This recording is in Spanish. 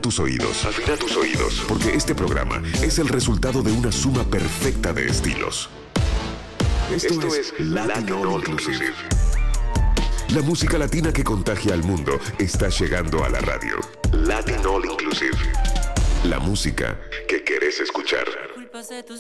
tus oídos. Afina tus oídos. Porque este programa es el resultado de una suma perfecta de estilos. Esto es Latin All Inclusive. La música latina que contagia al mundo está llegando a la radio. Latin All Inclusive. La música que querés escuchar.